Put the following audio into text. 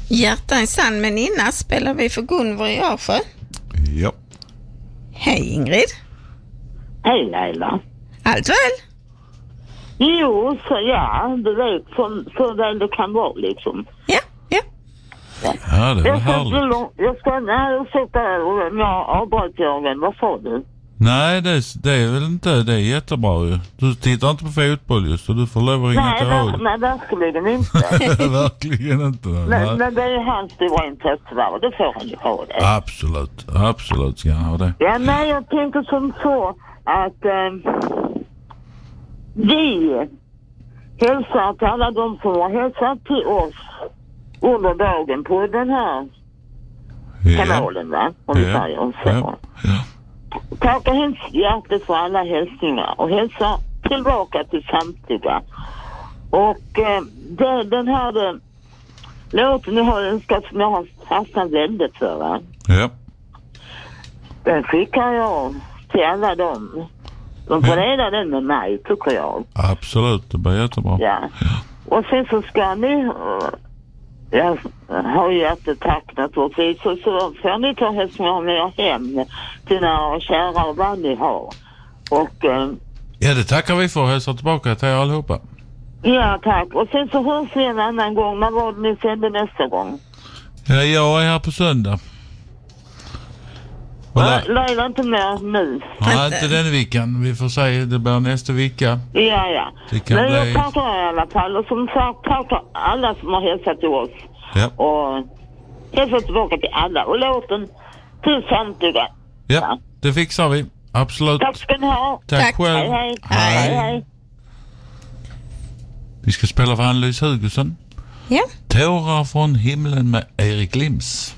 Hjärta är sann, men innan spelar vi för Gunvor i Arsjö. Ja. Hej Ingrid. Hej Laila. Allt väl? Jo, så ja, du vet så väl det kan vara liksom. Ja. Ja, det var härligt. Ursäkta om jag avbröt Jörgen, vad sa du? Nej, det är väl inte, det är jättebra ju. Du tittar inte på fotboll just, så du får lov att ringa till radio. Nej, verkligen inte. Verkligen inte. Men det är ju hans stora intresse där, och det får han ju ha det. Absolut ska han ha det. Ja, nej, jag tänker som så att vi hälsar till alla de som har hälsat till oss under dagen på den här kanalen, va? Om vi säger så. Ja. Tackar hemskt hjärtligt för alla hälsningar och hälsar tillbaka till samtliga. Och den här låten jag har önskat, som jag har fastnat väldigt för, va? Ja. Den skickar jag till alla dem. De får reda den med mig, tycker jag. Absolut, det blir jättebra. Ja. Och sen så ska ni... Jag har ju jättetack naturligtvis. Så får ni ta hälsningar med er hem till några kära och vad ni har. Och... Ja, det tackar vi för. Hälsa tillbaka till er allihopa. Ja, tack. Och sen så hörs vi en annan gång. När var det ni sände nästa gång? Ja, jag är här på söndag. Laila inte mer nu. Ja, inte den veckan. Vi får säga det blir nästa vecka. Ja. Men jag tackar i alla fall. Och som sagt, tackar alla som har hälsat till oss. Ja. Och hälsar tillbaka till alla. Och låten till samtliga. Ja, det fixar vi. Absolut. Tack ska ni ha. Tack själv. Hej. Vi ska spela för Ann-Louise Hugosson. Ja. Tårar från himlen med Erik Lims.